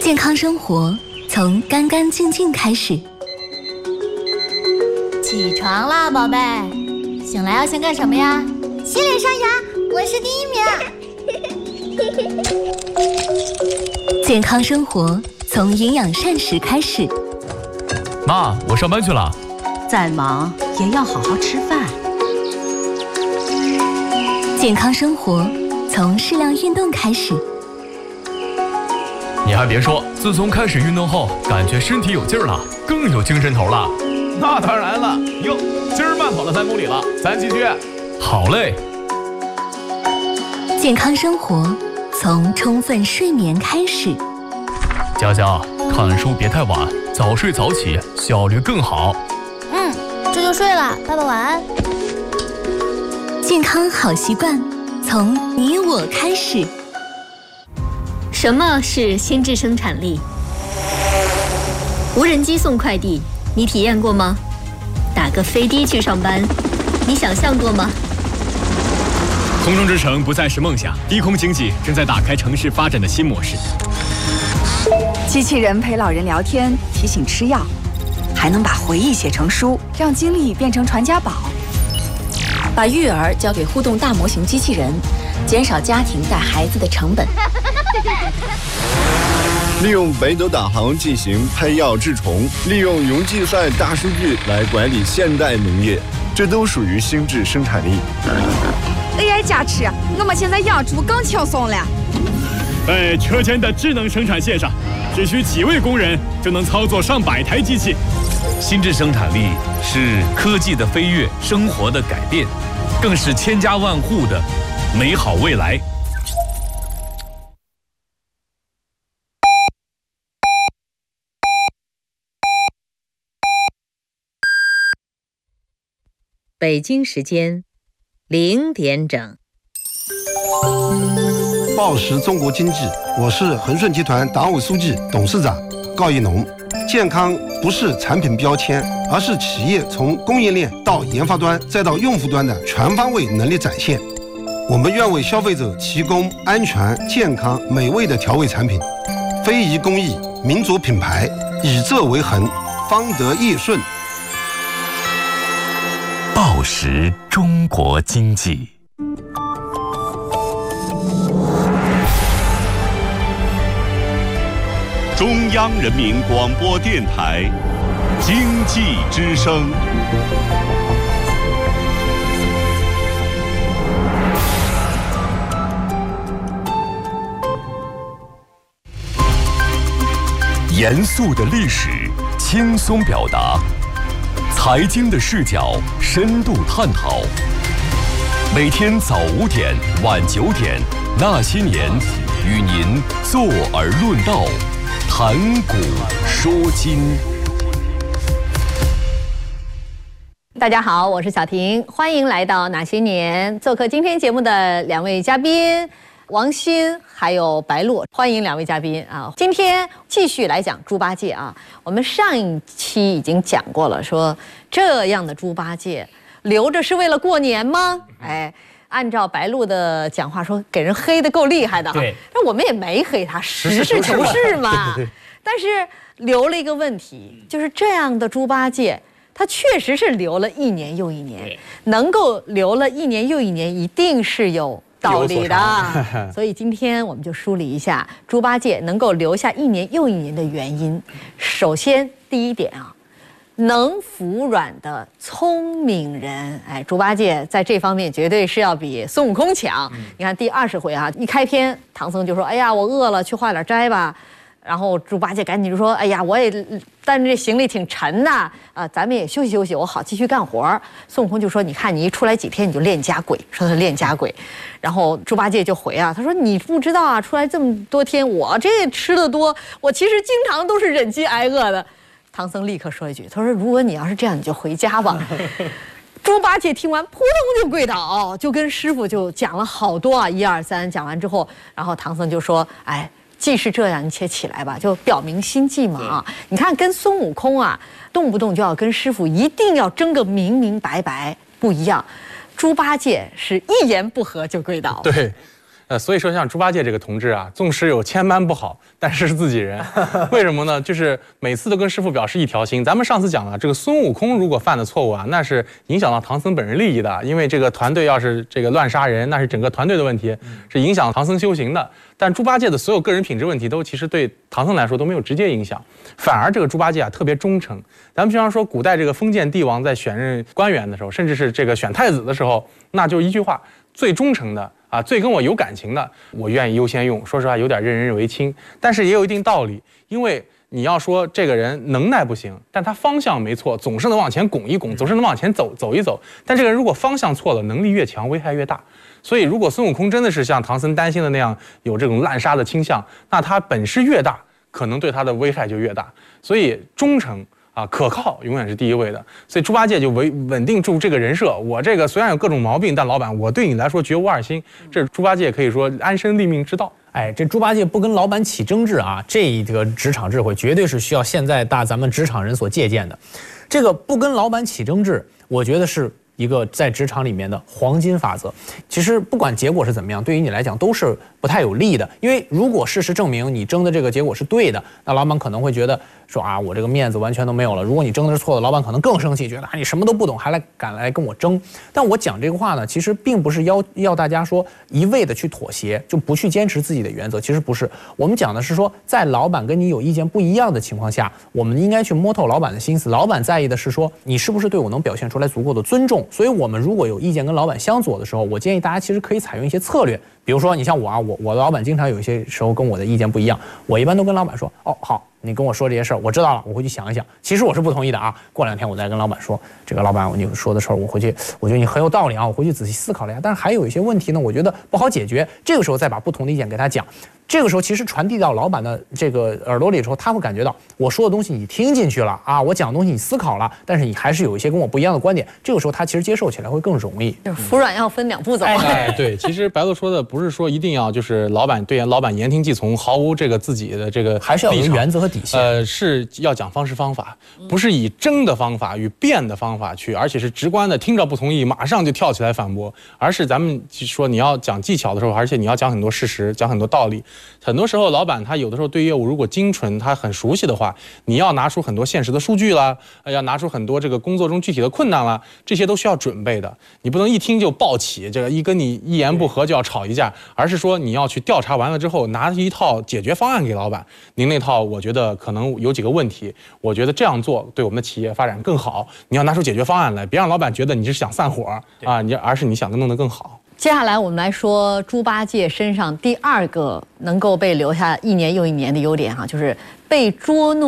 健康生活从干干净净开始。 起床啦，宝贝！醒来要先干什么呀？ 洗脸刷牙，我是第1名。 健康生活从营养膳食开始。 妈，我上班去了。 再忙也要好好吃饭。 健康生活从适量运动开始。 你还别说，自从开始运动后，感觉身体有劲儿了，更有精神头了。 那当然了，哟，今儿慢跑了3公里了，咱继续。 好嘞。 健康生活从充分睡眠开始。 佳佳，看书别太晚，早睡早起，效率更好。 这就睡了，爸爸晚安。 健康好习惯从你我开始。 什么是心智生产力？无人机送快递，你体验过吗？打个飞的去上班，你想象过吗？ 空中之城不再是梦想，低空经济正在打开城市发展的新模式。 机器人陪老人聊天，提醒吃药，还能把回忆写成书，让经历变成传家宝。 把育儿交给互动大模型机器人，减少家庭带孩子的成本。 利用北斗导航进行配药治虫，利用云计算大数据来管理现代农业，这都属于心智生产力。 AI 加持，我们现在养猪更轻松了。 在车间的智能生产线上，只需几位工人就能操作上百台机器。 心智生产力是科技的飞跃，生活的改变，更是千家万户的美好未来。 北京时间0点整。 报时中国经济，我是恒顺集团党委书记、董事长高一农。健康不是产品标签，而是企业从供应链到研发端再到用户端的全方位能力展现。我们愿为消费者提供安全、健康、美味的调味产品，非遗工艺、民族品牌，以这为衡，方得业顺。 报时中国经济。 中央人民广播电台经济之声。 严肃的历史，轻松表达；财经的视角，深度探讨。每天早5点、晚9点，那些年，与您坐而论道。谈古说今。 大家好，我是小婷，欢迎来到哪些年。做客今天节目的2位嘉宾王鑫还有白露，欢迎2位嘉宾啊！今天继续来讲猪八戒啊。我们上一期已经讲过了，说这样的猪八戒留着是为了过年吗？哎。按照白露的讲话说，给人黑得够厉害的哈。对，但我们也没黑他，实事求是嘛。但是留了一个问题，就是这样的猪八戒，他确实是留了1年又1年，能够留了1年又1年，一定是有道理的。所以今天我们就梳理一下猪八戒能够留下1年又1年的原因。首先，第一点啊。能服软的聪明人，哎，猪八戒在这方面绝对是要比孙悟空强。你看第20回啊，一开篇，唐僧就说：“哎呀，我饿了，去化点斋吧。”然后猪八戒赶紧就说：“哎呀，我也但这行李挺沉呐，咱们也休息休息，我好继续干活。”孙悟空就说：“你看你一出来几天你就练家鬼，说他练家鬼。”然后猪八戒就回啊，他说：“你不知道啊，出来这么多天，我这吃的多，我其实经常都是忍饥挨饿的。”唐僧立刻说一句：“他说如果你要是这样，你就回家吧。”猪八戒听完扑通就跪倒，就跟师傅就讲了好多啊，1、2、3，讲完之后，然后唐僧就说：“哎，既是这样，你且起来吧。”就表明心迹嘛啊！你看跟孙悟空啊，动不动就要跟师傅一定要争个明明白白，不一样。猪八戒是一言不合就跪倒。 对。 所以说像猪八戒这个同志啊，纵使有千般不好，但是是自己人。为什么呢？就是每次都跟师父表示一条心。咱们上次讲了，这个孙悟空如果犯的错误啊，那是影响到唐僧本人利益的，因为这个团队要是这个乱杀人，那是整个团队的问题，是影响唐僧修行的。但猪八戒的所有个人品质问题都其实对唐僧来说都没有直接影响，反而这个猪八戒啊特别忠诚。咱们平常说古代这个封建帝王在选任官员的时候，甚至是这个选太子的时候，那就一句话：最忠诚的啊，最跟我有感情的，我愿意优先用。说实话，有点任人唯亲，但是也有一定道理，因为你要说这个人能耐不行，但他方向没错，总是能往前拱一拱，总是能往前走一走。但这个人如果方向错了，能力越强，危害越大。所以，如果孙悟空真的是像唐僧担心的那样有这种滥杀的倾向，那他本事越大，可能对他的危害就越大。所以，忠诚啊，可靠永远是第一位的。所以，猪八戒就稳定住这个人设。我这个虽然有各种毛病，但老板，我对你来说绝无二心。这猪八戒可以说安身立命之道。 哎，这猪八戒不跟老板起争执啊，这个职场智慧绝对是需要现在咱们职场人所借鉴的。这个不跟老板起争执，我觉得是一个在职场里面的黄金法则。其实不管结果是怎么样，对于你来讲都是不太有利的。因为如果事实证明你争的这个结果是对的，那老板可能会觉得说啊，我这个面子完全都没有了。如果你争的是错的，老板可能更生气，觉得啊你什么都不懂，还敢来跟我争。但我讲这个话呢，其实并不是要大家说一味的去妥协，就不去坚持自己的原则。其实不是，我们讲的是说，在老板跟你有意见不一样的情况下，我们应该去摸透老板的心思。老板在意的是说，你是不是对我能表现出来足够的尊重。所以我们如果有意见跟老板相左的时候，我建议大家其实可以采用一些策略。比如说你像我啊，我的老板经常有一些时候跟我的意见不一样，我一般都跟老板说，哦好，你跟我说这些事儿我知道了，我回去想一想。其实我是不同意的啊，过2天我再跟老板说，这个老板你说的事儿我回去，我觉得你很有道理啊，我回去仔细思考了呀。但是还有一些问题呢，我觉得不好解决，这个时候再把不同的意见给他讲。这个时候其实传递到老板的这个耳朵里之后，他会感觉到我说的东西你听进去了啊，我讲的东西你思考了，但是你还是有一些跟我不一样的观点。这个时候他其实接受起来会更容易。 就是服软要分2步走。 哎，对，其实白鹿说的不是说一定要就是老板言听计从，毫无这个自己的这个还是要有原则和底线。 是要讲方式方法，不是以争的方法与辩的方法去，而且是直观的，听着不同意马上就跳起来反驳，而是咱们说你要讲技巧的时候，而且你要讲很多事实，讲很多道理。很多时候老板他有的时候对业务如果精纯，他很熟悉的话，你要拿出很多现实的数据啦，要拿出很多这个工作中具体的困难啦，这些都需要准备的。你不能一听就暴起，这个跟你一言不合就要吵一架，而是说你要去调查完了之后，拿一套解决方案给老板。您那套我觉得可能有几个问题，我觉得这样做对我们的企业发展更好。你要拿出解决方案来，别让老板觉得你是想散伙啊，而是你想弄得更好。 接下来我们来说猪八戒身上第2个能够被留下1年又1年的优点哈，就是被捉弄